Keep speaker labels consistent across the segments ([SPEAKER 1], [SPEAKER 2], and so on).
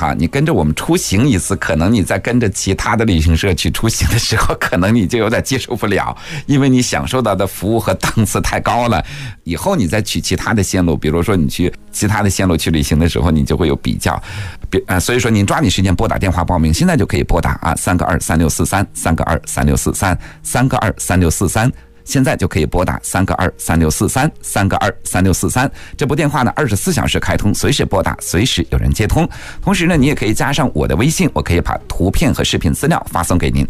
[SPEAKER 1] 哈，你跟着我们出行一次，可能你在跟着其他的旅行社去出行的时候，可能你就有点接受不了，因为你享受到的服务和档次太高了。以后你再去其他的线路，比如说你去其他的线路去旅行的时候，你就会有比较。所以说您抓紧时间拨打电话报名，现在就可以拨打啊，3个23643，3个23643，3个23643。现在就可以拨打3个23643，3个23643。这部电话呢，24小时开通，随时拨打，随时有人接通。同时呢，你也可以加上我的微信，我可以把图片和视频资料发送给您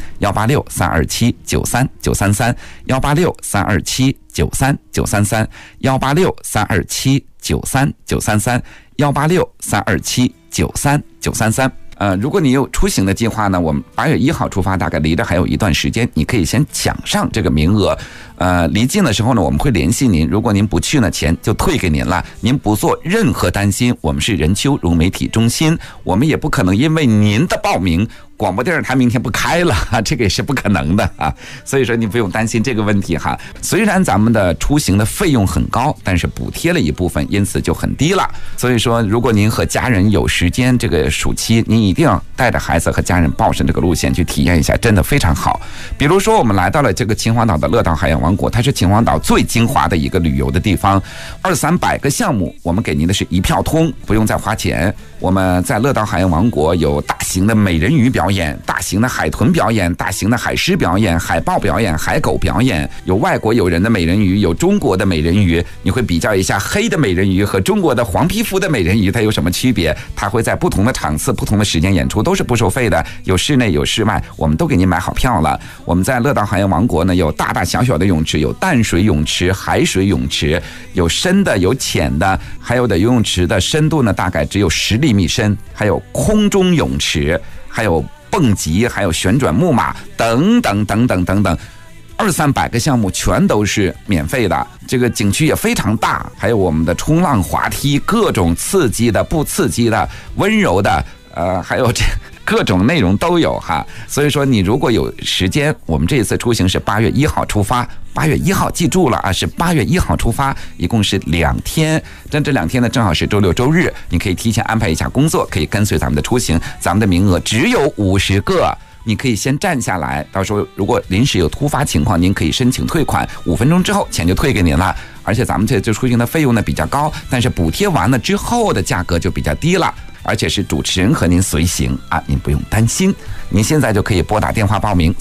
[SPEAKER 1] ，186-327-93123，186-327-93933，186-327-93933。如果你有出行的计划呢，我们8月1号出发，大概离着还有一段时间，你可以先抢上这个名额。离近的时候呢，我们会联系您，如果您不去呢，钱就退给您了。您不做任何担心，我们是人丘融媒体中心，我们也不可能因为您的报名，广播电视台明天不开了，这个也是不可能的啊。所以说你不用担心这个问题哈。虽然咱们的出行的费用很高，但是补贴了一部分，因此就很低了。所以说，如果您和家人有时间，这个暑期您一定要带着孩子和家人报上这个路线去体验一下，真的非常好。比如说我们来到了这个秦皇岛的乐岛海洋王国，它是秦皇岛最精华的一个旅游的地方，200-300个项目，我们给您的是一票通，不用再花钱。我们在乐岛海洋王国有大型的美人鱼表演，大型的海豚表演，大型的海狮表演，海豹表演，海狗表演，有外国友人的美人鱼，有中国的美人鱼。你会比较一下黑的美人鱼和中国的黄皮肤的美人鱼，它有什么区别？它会在不同的场次、不同的时间演出，都是不收费的，有室内有室外，我们都给您买好票了。我们在乐岛海洋王国呢，有大大小小的泳池，有淡水泳池、海水泳池，有深的有浅的，还有的游泳池的深度呢大概只有10厘米深，还有空中泳池，还有蹦极，还有旋转木马等等等等等等，200-300个项目全都是免费的。这个景区也非常大，还有我们的冲浪滑梯，各种刺激的、不刺激的、温柔的，还有这各种内容都有哈。所以说你如果有时间，我们这一次出行是8月1号出发，8月1号记住了啊，是8月1号出发，一共是2天。但这2天呢，正好是周六周日，你可以提前安排一下工作，可以跟随咱们的出行。咱们的名额只有50个，你可以先站下来，到时候如果临时有突发情况，您可以申请退款，5分钟之后钱就退给您了。而且咱们这出行的费用呢比较高，但是补贴完了之后的价格就比较低了。而且是主持人和您随行啊，您不用担心。您现在就可以拨打电话报名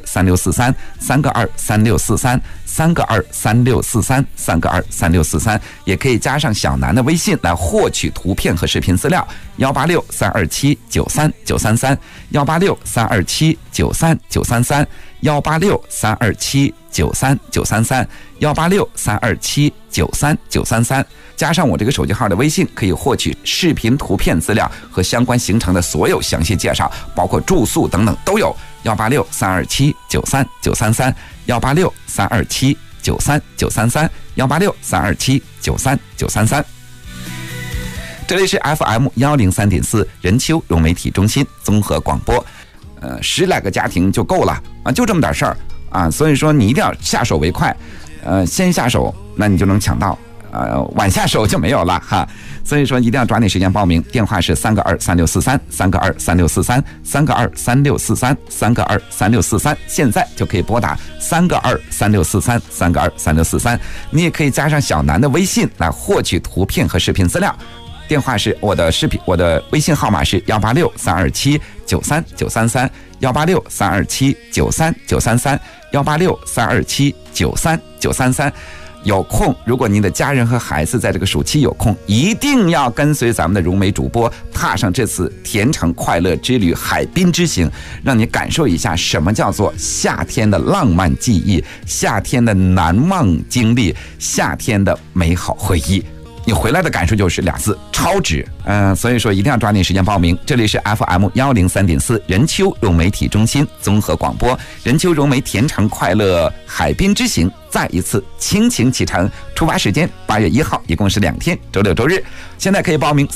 [SPEAKER 1] ，3个23643，3个23643，3个23643，3个23643，也可以加上小南的微信来获取图片和视频资料，186-327-93933，186-327-93933，186-327-93933，加上我这个手机号的微信，可以获取视频、图片资料和相关行程的所有详细介绍，包括住宿等等都有。186-327-93933，186-327-93933，186-327-93933。这里是 FM103.4 人丘融媒体中心综合广播，10来个家庭就够了啊，就这么点事儿啊，所以说你一定要下手为快，先下手，那你就能抢到。晚下手就没有了哈，所以说一定要抓紧时间报名。电话是3个23643，3个23643，3个23643，3个23643，现在就可以拨打3个23643，3个23643。你也可以加上小南的微信来获取图片和视频资料。电话是我的微信号码是186-327-93933，186-327-93933，186-327-93933。有空，如果您的家人和孩子在这个暑期有空，一定要跟随咱们的融媒主播踏上这次甜橙快乐之旅海滨之行，让你感受一下什么叫做夏天的浪漫记忆，夏天的难忘经历，夏天的美好回忆。你回来的感受就是2字：超值。所以说一定要抓紧时间报名。这里是 FM103.4 人丘融媒体中心综合广播，人丘融媒甜橙快乐海滨之行再一次倾情启程。出发时间8月1号，一共是2天，周六周日。现在可以报名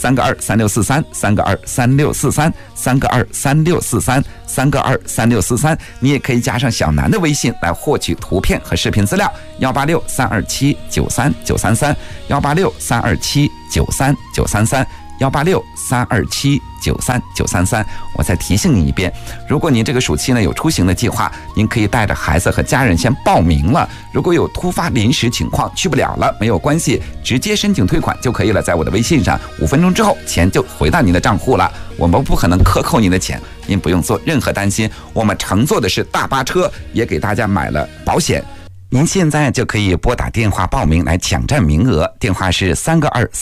[SPEAKER 1] 3个23643，3个23643，3个23643，3个23643。你也可以加上小南的微信来获取图片和视频资料，186-327-93933，186-327-93933。 186-327-93933。我再提醒你一遍，如果您这个暑期呢有出行的计划，您可以带着孩子和家人先报名了。如果有突发临时情况去不了了，没有关系，直接申请退款就可以了。在我的微信上，5分钟之后钱就回到您的账户了。我们不可能克扣您的钱，您不用做任何担心。我们乘坐的是大巴车，也给大家买了保险。您现在就可以拨打电话报名来抢占名额，电话是3个2。